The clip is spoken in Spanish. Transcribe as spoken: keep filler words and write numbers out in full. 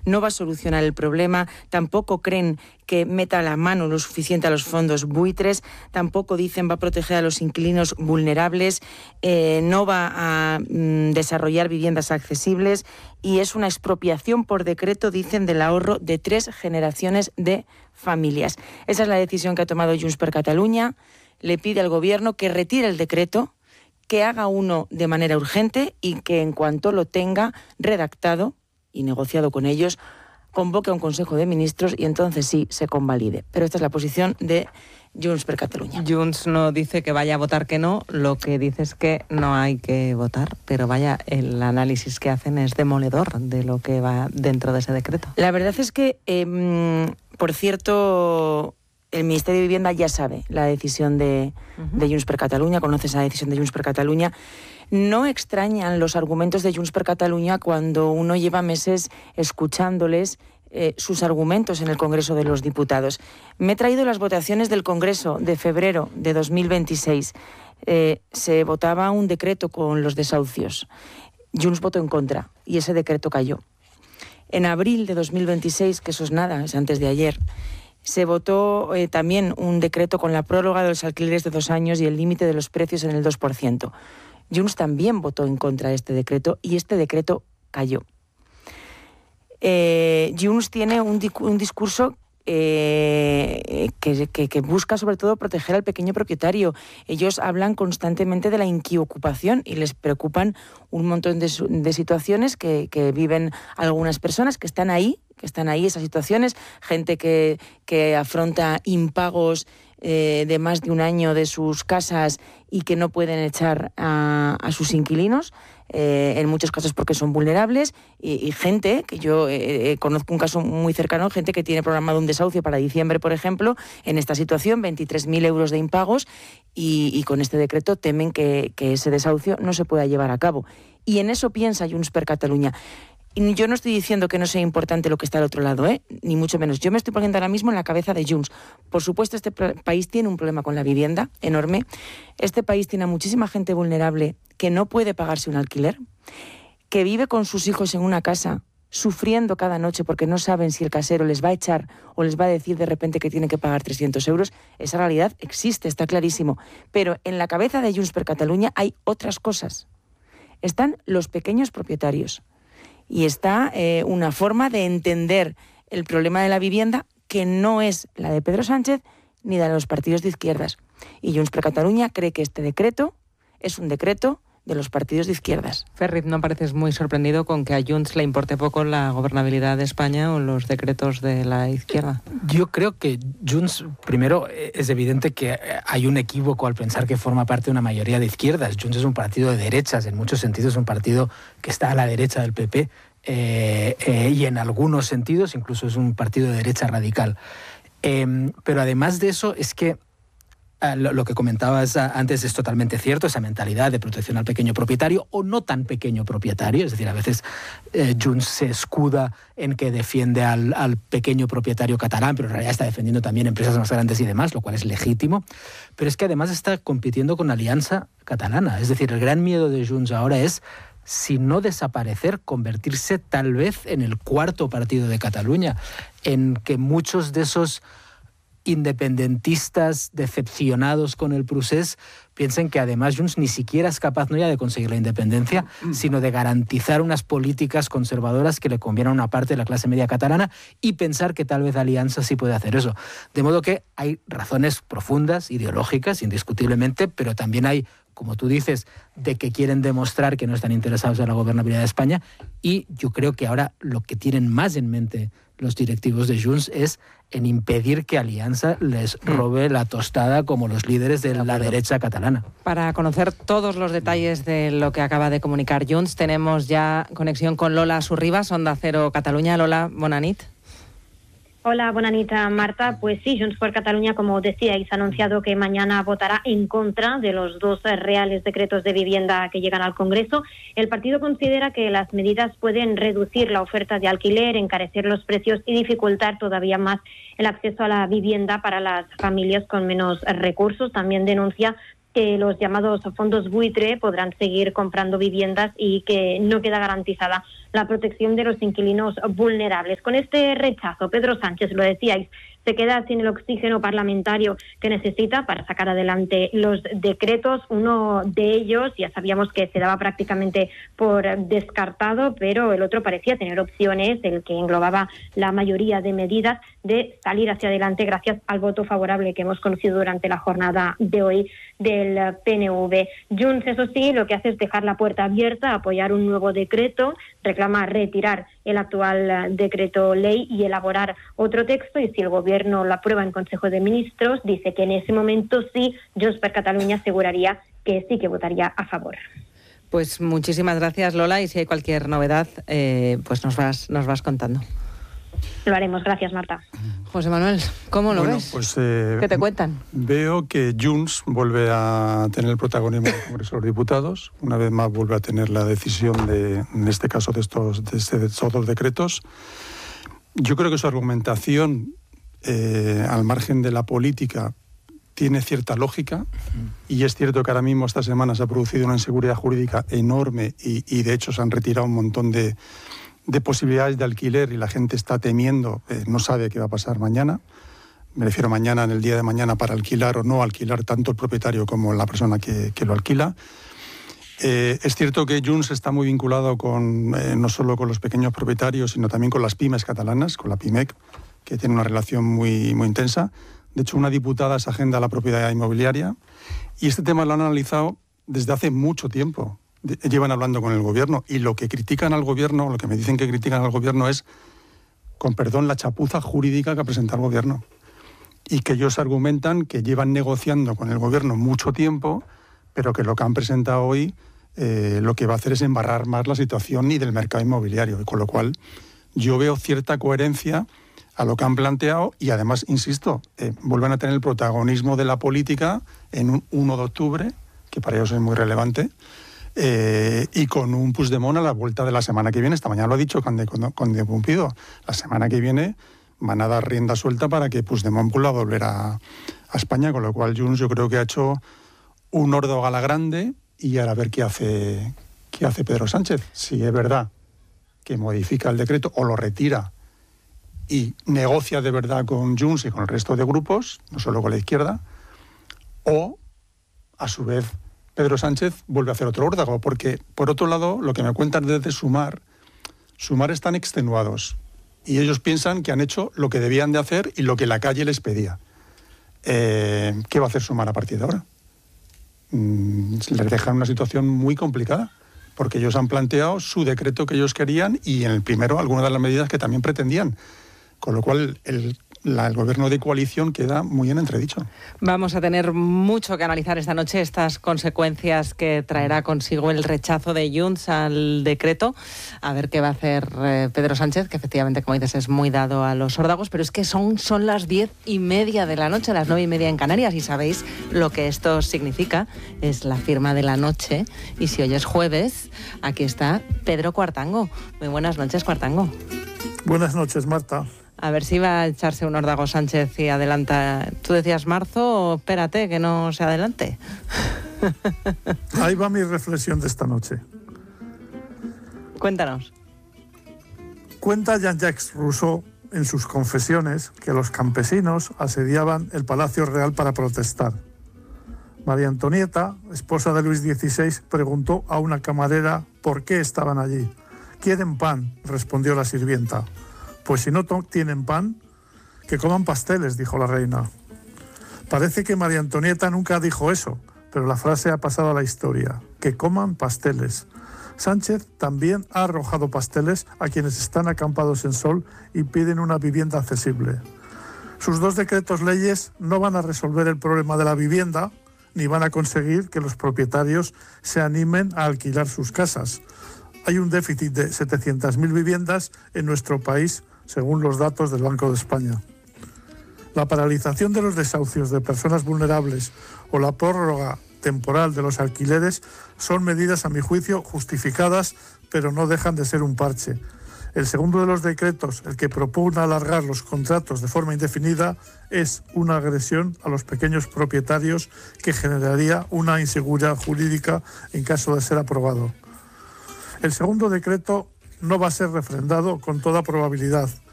no va a solucionar el problema, tampoco creen que meta la mano lo suficiente a los fondos buitres, tampoco dicen va a proteger a los inquilinos vulnerables, eh, no va a mm, desarrollar viviendas accesibles y es una expropiación por decreto, dicen, del ahorro de tres generaciones de familias. Esa es la decisión que ha tomado Junts per Catalunya. Le pide al Gobierno que retire el decreto, que haga uno de manera urgente y que en cuanto lo tenga redactado y negociado con ellos, convoque a un Consejo de Ministros y entonces sí se convalide. Pero esta es la posición de Junts per Catalunya. Junts no dice que vaya a votar que no, lo que dice es que no hay que votar, pero vaya, el análisis que hacen es demoledor de lo que va dentro de ese decreto. La verdad es que, eh, por cierto, el Ministerio de Vivienda ya sabe la decisión de, uh-huh. de Junts per Catalunya, conoce esa decisión de Junts per Catalunya. No extrañan los argumentos de Junts per Catalunya cuando uno lleva meses escuchándoles eh, sus argumentos en el Congreso de los Diputados. Me he traído las votaciones del Congreso de febrero de dos mil veintiséis. Eh, se votaba un decreto con los desahucios. Junts votó en contra y ese decreto cayó. En abril de dos mil veintiséis, que eso es nada, es antes de ayer, se votó eh, también un decreto con la prórroga de los alquileres de dos años y el límite de los precios en el dos por ciento. Junts también votó en contra de este decreto y este decreto cayó. Eh, Junts tiene un, un discurso eh, que, que, que busca sobre todo proteger al pequeño propietario. Ellos hablan constantemente de la inquiocupación y les preocupan un montón de, de situaciones que, que viven algunas personas que están ahí, que están ahí esas situaciones, gente que, que afronta impagos eh, de más de un año de sus casas y que no pueden echar a, a sus inquilinos, eh, en muchos casos porque son vulnerables, y, y gente, que yo eh, conozco un caso muy cercano, gente que tiene programado un desahucio para diciembre, por ejemplo, en esta situación, veintitrés mil euros de impagos, y, y con este decreto temen que, que ese desahucio no se pueda llevar a cabo. Y en eso piensa Junts per Catalunya. Y yo no estoy diciendo que no sea importante lo que está al otro lado, ¿eh? Ni mucho menos. Yo me estoy poniendo ahora mismo en la cabeza de Junts. Por supuesto, este país tiene un problema con la vivienda enorme. Este país tiene a muchísima gente vulnerable que no puede pagarse un alquiler, que vive con sus hijos en una casa sufriendo cada noche porque no saben si el casero les va a echar o les va a decir de repente que tienen que pagar trescientos euros. Esa realidad existe, está clarísimo. Pero en la cabeza de Junts per Catalunya hay otras cosas. Están los pequeños propietarios. Y está eh, una forma de entender el problema de la vivienda que no es la de Pedro Sánchez ni la de los partidos de izquierdas. Y Junts per Catalunya cree que este decreto es un decreto de los partidos de izquierdas. Ferriz, ¿no pareces muy sorprendido con que a Junts le importe poco la gobernabilidad de España o los decretos de la izquierda? Yo creo que Junts, primero, es evidente que hay un equívoco al pensar que forma parte de una mayoría de izquierdas. Junts es un partido de derechas, en muchos sentidos es un partido que está a la derecha del P P eh, eh, y en algunos sentidos incluso es un partido de derecha radical. Eh, pero además de eso es que lo que comentabas antes es totalmente cierto, esa mentalidad de protección al pequeño propietario o no tan pequeño propietario, es decir, a veces eh, Junts se escuda en que defiende al, al pequeño propietario catalán, pero en realidad está defendiendo también empresas más grandes y demás, lo cual es legítimo, pero es que además está compitiendo con Alianza Catalana, es decir, el gran miedo de Junts ahora es, si no desaparecer, convertirse tal vez en el cuarto partido de Cataluña, en que muchos de esos independentistas decepcionados con el procés piensen que además Junts ni siquiera es capaz no ya de conseguir la independencia, sino de garantizar unas políticas conservadoras que le convienen a una parte de la clase media catalana y pensar que tal vez Alianza sí puede hacer eso. De modo que hay razones profundas, ideológicas, indiscutiblemente, pero también hay, como tú dices, de que quieren demostrar que no están interesados en la gobernabilidad de España, y yo creo que ahora lo que tienen más en mente los directivos de Junts es en impedir que Alianza les robe la tostada como los líderes de la derecha catalana. Para conocer todos los detalles de lo que acaba de comunicar Junts, tenemos ya conexión con Lola Surribas, Onda Cero Cataluña. Lola, bona nit. Hola, buena nit, Marta. Pues sí, Junts per Catalunya, como decíais, ha anunciado que mañana votará en contra de los dos reales decretos de vivienda que llegan al Congreso. El partido considera que las medidas pueden reducir la oferta de alquiler, encarecer los precios y dificultar todavía más el acceso a la vivienda para las familias con menos recursos. También denuncia que los llamados fondos buitre podrán seguir comprando viviendas y que no queda garantizada la protección de los inquilinos vulnerables. Con este rechazo, Pedro Sánchez, lo decíais, se queda sin el oxígeno parlamentario que necesita para sacar adelante los decretos. Uno de ellos ya sabíamos que se daba prácticamente por descartado, pero el otro parecía tener opciones, el que englobaba la mayoría de medidas, de salir hacia adelante gracias al voto favorable que hemos conocido durante la jornada de hoy del P N V. Junts, eso sí, lo que hace es dejar la puerta abierta a apoyar un nuevo decreto, reclama retirar el actual decreto ley y elaborar otro texto, y si el gobierno lo aprueba en Consejo de Ministros, dice que en ese momento sí, Junts per Catalunya aseguraría que sí que votaría a favor. Pues muchísimas gracias, Lola, y si hay cualquier novedad, eh, pues nos vas, nos vas contando. Lo haremos. Gracias, Marta. José Manuel, ¿cómo lo bueno, ves? Pues, eh, ¿Qué te cuentan? Veo que Junts vuelve a tener el protagonismo en el Congreso de los Diputados. Una vez más vuelve a tener la decisión, de, en este caso, de estos, de estos dos decretos. Yo creo que su argumentación, eh, al margen de la política, tiene cierta lógica, y es cierto que ahora mismo esta semana se ha producido una inseguridad jurídica enorme y, y de hecho se han retirado un montón de, de posibilidades de alquiler y la gente está temiendo, eh, no sabe qué va a pasar mañana. Me refiero mañana, en el día de mañana, para alquilar o no alquilar tanto el propietario como la persona que, que lo alquila. Eh, es cierto que Junts está muy vinculado con, eh, no solo con los pequeños propietarios, sino también con las pymes catalanas, con la PIMEC, que tiene una relación muy, muy intensa. De hecho, una diputada se agenda la propiedad inmobiliaria, y este tema lo han analizado desde hace mucho tiempo. De, llevan hablando con el gobierno, y lo que critican al gobierno, lo que me dicen que critican al gobierno es, con perdón, la chapuza jurídica que ha presentado el gobierno. Y que ellos argumentan que llevan negociando con el gobierno mucho tiempo, pero que lo que han presentado hoy eh, lo que va a hacer es embarrar más la situación y del mercado inmobiliario. Y con lo cual yo veo cierta coherencia a lo que han planteado, y además, insisto, eh, vuelven a tener el protagonismo de la política en un uno de octubre, que para ellos es muy relevante, eh, y con un Puigdemont a la vuelta de la semana que viene. Esta mañana lo ha dicho Conde, Conde Pumpido. La semana que viene van a dar rienda suelta para que Puigdemont pueda volver a, a España, con lo cual Junts yo creo que ha hecho un ordo gala grande, y ahora a ver qué hace, qué hace Pedro Sánchez. Si es verdad que modifica el decreto o lo retira y negocia de verdad con Junts y con el resto de grupos, no solo con la izquierda, o, a su vez, Pedro Sánchez vuelve a hacer otro órdago, porque, por otro lado, lo que me cuentan desde Sumar, Sumar están extenuados, y ellos piensan que han hecho lo que debían de hacer y lo que la calle les pedía. Eh, ¿Qué va a hacer Sumar a partir de ahora? Mm, les deja en una situación muy complicada, porque ellos han planteado su decreto que ellos querían, y en el primero algunas de las medidas que también pretendían. Con lo cual, el, la, el gobierno de coalición queda muy en entredicho. Vamos a tener mucho que analizar esta noche, estas consecuencias que traerá consigo el rechazo de Junts al decreto. A ver qué va a hacer eh, Pedro Sánchez, que efectivamente, como dices, es muy dado a los órdagos, pero es que son, son las diez y media de la noche, las nueve y media en Canarias, y sabéis lo que esto significa. Es la firma de la noche, y si hoy es jueves, aquí está Pedro Cuartango. Muy buenas noches, Cuartango. Buenas noches, Marta. A ver si va a echarse un órdago Sánchez y adelanta. ¿Tú decías marzo? O espérate, que no se adelante. Ahí va mi reflexión de esta noche. Cuéntanos. Cuenta Jean-Jacques Rousseau en sus confesiones que los campesinos asediaban el Palacio Real para protestar. María Antonieta, esposa de Luis dieciséis, preguntó a una camarera por qué estaban allí. «Quieren pan», respondió la sirvienta. «Pues si no tienen pan, que coman pasteles», dijo la reina. Parece que María Antonieta nunca dijo eso, pero la frase ha pasado a la historia. «Que coman pasteles». Sánchez también ha arrojado pasteles a quienes están acampados en sol y piden una vivienda accesible. Sus dos decretos leyes no van a resolver el problema de la vivienda, ni van a conseguir que los propietarios se animen a alquilar sus casas. Hay un déficit de setecientas mil viviendas en nuestro país, según los datos del Banco de España. La paralización de los desahucios de personas vulnerables o la prórroga temporal de los alquileres son medidas, a mi juicio, justificadas, pero no dejan de ser un parche. El segundo de los decretos, el que propone alargar los contratos de forma indefinida, es una agresión a los pequeños propietarios que generaría una inseguridad jurídica en caso de ser aprobado. El segundo decreto no va a ser refrendado con toda probabilidad.